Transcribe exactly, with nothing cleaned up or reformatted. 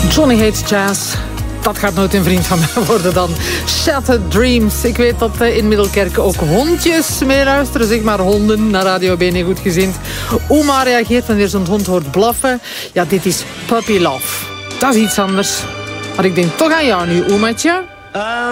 Johnny Hates Jazz. Dat gaat nooit een vriend van mij worden dan. Shattered Dreams. Ik weet dat in Middelkerken ook hondjes meeluisteren. Zeg maar honden naar Radio B N, goed gezind. Oma reageert wanneer zo'n hond hoort blaffen. Ja, dit is Puppy Love. Dat is iets anders. Maar ik denk toch aan jou nu, Oemaatje.